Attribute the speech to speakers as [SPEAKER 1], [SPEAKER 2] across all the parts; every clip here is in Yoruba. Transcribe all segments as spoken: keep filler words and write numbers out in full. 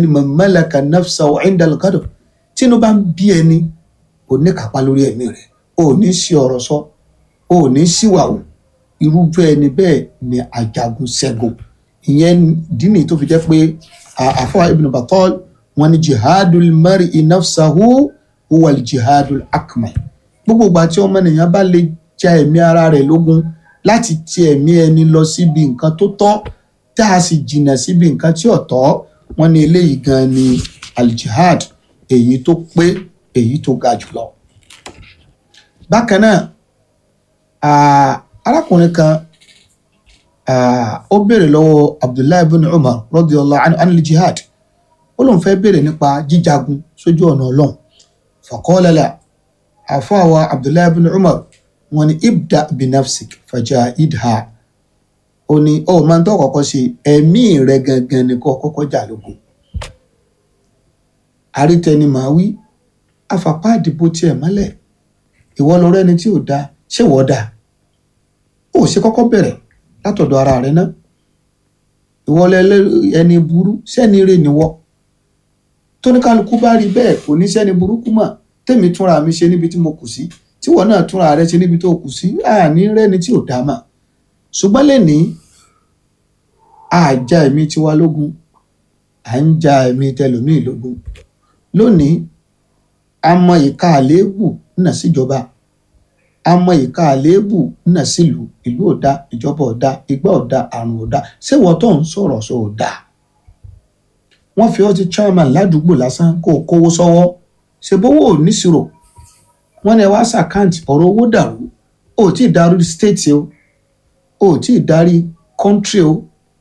[SPEAKER 1] ẹni man malaka nafsahu inda al-ghadab tínú bá ń bí ẹni ò ní kápá lórí ẹ̀mí rẹ̀ ò ní sí ọ̀rọ̀ sọ ò ní síwàwù irúfẹ́ ẹni bẹ́ẹ̀ ni ajagun ṣẹ́gun. Ìyẹn dínì tó fi jẹ́ pé àfọwà Ibn Battal wọn ni jihadul mar'i nafsahu huwa al-jihadul akmal. Gbogbo ìgbà tí ọmọ ènìyàn bá lè ja ẹ̀mí ara rẹ̀ lógun láti ti ẹ̀mí ẹni lọ síbi nǹkan tó tọ́ tá a sì jìnnà síbi nǹkan tí ò tọ́, wọn ní eléyìí gan ni al-jihad, èyí tó pé èyí tó ga jùlọ. Bákan náà arákùnrin kan ó béèrè lọ́wọ́ Abdullahi ibn Umar radiyallahu anhu anil jihad, ó lóun fẹ́ béèrè nípa jíjagun sójú ọ̀nà Ọlọ́run. Faqala la, àfọwà Abdullahi ibn Umar wọn ni ibda bi nafsik fajahidha, ó ní ó máa ń tọ́ kọ́kọ́ ṣe ẹ̀mí rẹ̀ gangan ni kó kọ́kọ́ jà lógun. Àrítẹni màá wí afapá àdìbò tiẹ̀ mọ́lẹ̀, ìwọ lọ rẹ́ni tí ò dáa ṣé wọ́n dáa, ó ṣe kọ́kọ́ bẹ̀rẹ̀ látọ̀dọ̀ ara rẹ̀ náà. Ìwọ lẹ́lẹ́ ẹni burú sẹ́ni rẹ̀ níwọ́, tóníkálukú bá rí bẹ́ẹ̀ kò ní sẹ́ni burúkú mọ̀, tèmi túnra mi ṣe níbi tí mo kù sí, tí wọ́n náà túnra rẹ̀ ṣe níbi tó kù sí, àní rẹ́ni tí ò dáa mà. Ṣùgbọ́n lẹ́ni àjà ẹ̀mí tiwa lógun, à ń ja ẹ̀mí tẹlòmíì lógun. Lónìí a mọ ìka àléébù nà síjọba, a mọ ìka àléébù nà sílùú, ìlú ọ̀dà, ìjọba ọ̀dà, igbá ọ̀dà, àrùn ọ̀dà, ṣé wọ́n tó ń sọ̀rọ̀ sọ ọ̀dà. Wọ́n fi ọ́ ti chairman ládùúgbò lásán kó o kówó sọ́wọ́, ṣe bówó ò níṣirò, wọ́n ní ẹ wá sàkáǹtì ọ̀rọ̀ owó dàrú, ó tí ì darí state o, ó tí ì darí country o,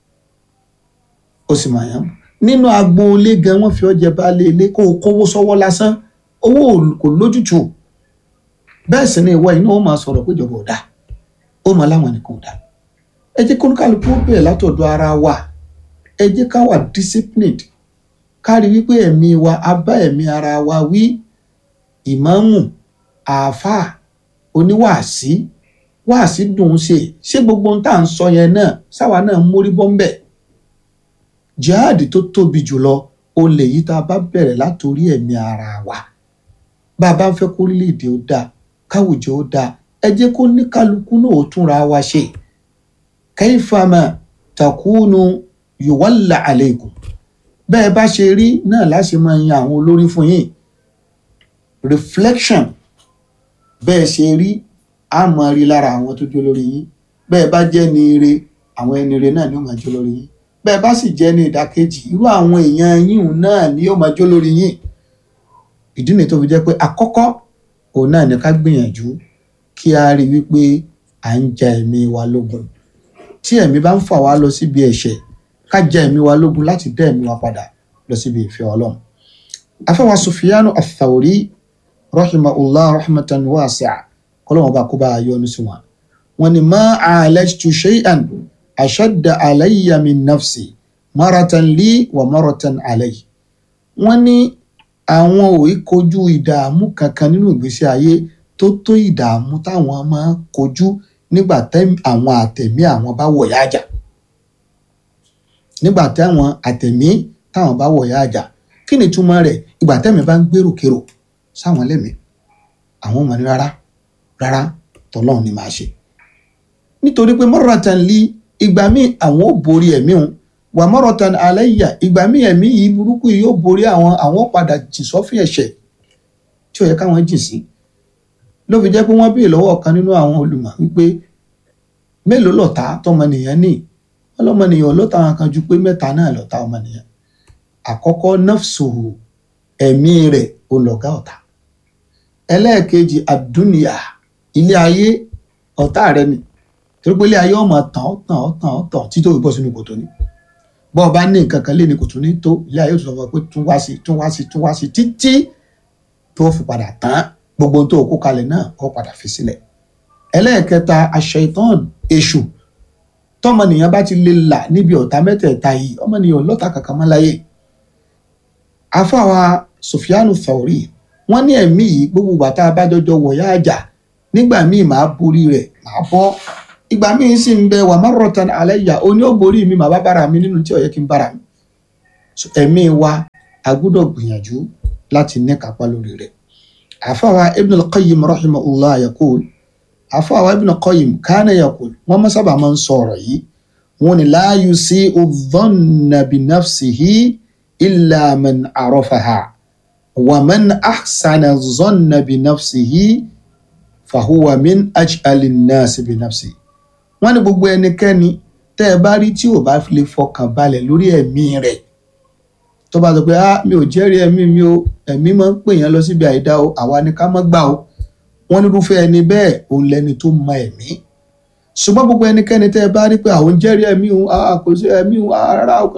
[SPEAKER 1] ó sì máa yàn. Nínú agboolé gan wọ́n fi ọ́ jẹ baálé ilé kó o kówó sọ́wọ́ lásán, owó kò lójútù. Bẹ́ẹ̀ sì ni ìwọ iná ó máa sọ̀rọ̀ pé ìjọba ò dáa, ó mọ láwọn nìkan ò dáa. Ẹ jẹ́ kóníkálukú bẹ̀rẹ̀ látọ̀dọ̀ ara wa, ẹ jẹ́ ká wà disciplined, ká rí wípé ẹ̀mí wa a bá ẹ̀mí ara wa wí. Ìmáàmù, àáfàá, oníwàásí, wàásí dùn ṣe, ṣé gbogbo ohun tá à ń sọ yẹn náà sáwa náà ń mórí bọ́ ń bẹ̀. Jihad tó tóbi jùlọ ó lè yí tá a bá bẹ̀rẹ̀ látòrí ẹ̀mí ara wa. Bá a bá ń fẹ́ kó orílẹ̀-èdè ó dáa, káwùjọ ó dáa, ẹ jẹ́ kó ní kálukú náà ó túnra wa ṣe. Kaifama takunu yuwalla alaykum, bẹ́ẹ̀ bá ṣe rí náà láṣẹ máa yan àwọn olórí fún yín. Reflection, bẹ́ẹ̀ ṣe rí a máa rí lára àwọn tó jẹ́ lórí yín. Bẹ́ẹ̀ bá jẹ́ ní ire, àwọn ẹni ire náà ni ó máa jẹ́ lórí yín. Bẹ́ẹ̀ bá sì jẹ́ ní ìdákejì, irú àwọn èèyàn yín náà ni ó máa jẹ́ lórí yín. Ìdí nìyí tó fi jẹ́ pé àkọ́kọ́ òun náà ni ká gbìyànjú kí a rí wípé à ń ja ẹ̀mí wa lógun. Tí ẹ̀mí bá ń fà wá lọ síbi ẹ̀ṣẹ̀, ká ja ẹ̀mí wa lógun láti dá ẹ̀mí wa padà lọ síbi ìfẹ́ Ọlọ́run. Àfọwà Sufyanu ath-Thawri rahimahullah rahmatan wasi'a, kọ́lọ́wọ́n bá kó bá yọ́nú sí wọn. Wọ́n ní ma alajtu shay'an ashadda alayya min nafsi maratan li wa maratan alayhi. Wọ́n ní àwọn ò kojú ìdààmú kankan nínú ìgbésí ayé tó tó ìdààmú táwọn máa ń kojú nígbà tí àwọn àtẹ̀mí àwọn bá wọ̀ yájà. Nígbà tí àwọn àtẹ̀mí táwọn bá wọ̀ yájà, kí ni túmọ̀ rẹ̀? Ìgbà tẹ́mi bá ń gbèrò kérò sáwọn lẹ́mìí, àwọn ọmọ ní rárá rárá tọ́lọ́run ni màá ṣe. Nítorí pé maratan li, ìgbà míì àwọn ò borí ẹ̀mí òun, wà maratan alayya, ìgbà míì ẹ̀mí yìí burúkú yìí yóò borí àwọn àwọn padà jìn sọ́fìn ẹ̀ṣẹ̀ tí ó yẹ káwọn jìn sí. Ló fi jẹ́ pé wọ́n béèrè lọ́wọ́ ọ̀kan nínú àwọn olùmọ̀ wípé mélòó lọ̀tá tọmọnìyàn ní? Ọlọ́mọnìyàn lọ́tá wọn kan ju pé mẹ́ta náà lọ̀tá ọmọnìyàn. Àkọ́kọ́ nafsuhu, ẹ̀mí rẹ̀ ó lọ̀gá ọ̀tá. Ẹlẹ́ẹ̀kejì àdúnìyà, ilé ayé ọ̀tá rẹ̀ ni. Torí pé ilé ayé ọmọ tàn ọ́ tàn ọ́ tàn ọ́ tàn títí ó bọ́ sínú kòtò ni. Bọ́ ọba ní nǹkan kan lé ní kòtò ní tó, ilé ayé ó sọ pé tún wá sí tún wá sí tún wá sí títí tó fi padà tán, gbogbo tó kó kalẹ̀ náà kó padà fi sílẹ̀. Ẹlẹ́ẹ̀kẹta aṣ-ṣaitan, èṣù. Tọ́mọnìyàn bá ti lè là níbi ọ̀tá mẹ́tẹ̀ẹ̀ta yìí, ọmọnìyàn lọ́tá kankan mọ́ láyé. Àfọwà Sufyanu Thawri wọ́n ní ẹ̀mí yìí gbogbo ìgbà tá a bá jọjọ wọ̀ yá àjà, nígbà míì máa borí rẹ̀ máa bọ́, ìgbà míì sì ń bẹ wà marratan alayya, ó ní ó borí mi màá bá bára mi nínú tí ó yẹ kí n bára mi. Ẹ̀mí wa a gbọ́dọ̀ gbìyànjú láti ní kápá lórí rẹ̀. àfáwà ibn al-qayyim rahimahullah yaqul àfáwà ibn al-qayyim kana yaqul wọ́n máa sábà máa ń sọ ọ̀rọ̀ yìí wọ́n ní la yusi'u dhanna bi nafsihi illa man arafaha wa man ahsana dhanna bi nafsihi fahuwa min ajhali an-nasi bi nafsihi. wọ́n ní gbogbo ẹnikẹ́ni tẹ́ ẹ bá rí tí ò bá fi lè fọkàn balẹ̀ lórí ẹ̀mí rẹ̀ tó bá sọ pé ah mi ò jẹ́rìí ẹ̀mí mi o ẹ̀mí máa ń pè yẹn lọ síbi àìdá o àwa ni ká má gbà o. wọ́n ní irúfẹ́ ẹni bẹ́ẹ̀ òun lẹni tó mọ ẹ̀mí. ṣùgbọ́n gbogbo ẹnikẹ́ni tẹ́ ẹ bá rí pé àwọn jẹ́rìí ẹ̀mí o kò sí ẹ̀mí o rárá o